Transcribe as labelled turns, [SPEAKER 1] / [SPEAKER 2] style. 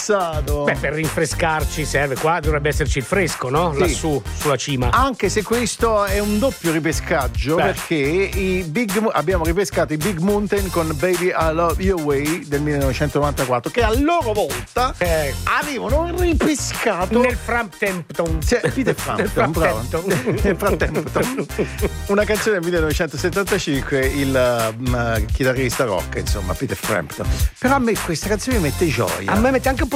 [SPEAKER 1] passato.
[SPEAKER 2] Beh, per rinfrescarci serve, qua dovrebbe esserci il fresco, no?
[SPEAKER 1] Sì.
[SPEAKER 2] Lassù, sulla cima.
[SPEAKER 1] Anche se questo è un doppio ripescaggio,
[SPEAKER 2] Beh.
[SPEAKER 1] perché abbiamo ripescato i Big Mountain con Baby I Love Your Way del 1994, che a loro volta avevano ripescato
[SPEAKER 2] Nel frattempo.
[SPEAKER 1] Peter Frampton, bravo. Nel frattempo. Una canzone del 1975, il chitarrista rock, insomma, Peter Frampton. Però a me questa canzone mi mette gioia.
[SPEAKER 2] A me mette anche un po'